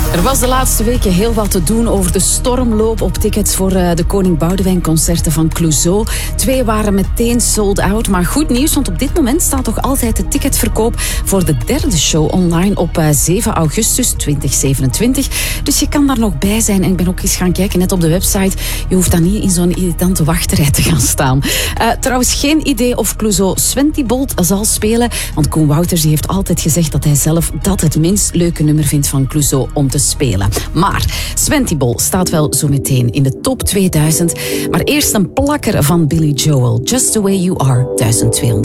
Er was de laatste weken heel wat te doen over de stormloop op tickets voor de Koning Boudewijn-concerten van Clouseau. 2 waren meteen sold out, maar goed nieuws, want op dit moment staat toch altijd de ticketverkoop voor de 3e show online op 7 augustus 2027. Dus je kan daar nog bij zijn. En ik ben ook eens gaan kijken, net op de website. Je hoeft dan niet in zo'n irritante wachtrij te gaan staan. Trouwens, geen idee of Clouseau Swentibolt zal spelen, want Koen Wouters heeft altijd gezegd dat hij zelf dat het minst leuke nummer vindt van Clouseau om te spelen. Maar Swentibol staat wel zo meteen in de top 2000. Maar eerst een plakker van Billy Joel. Just the way you are, 1200.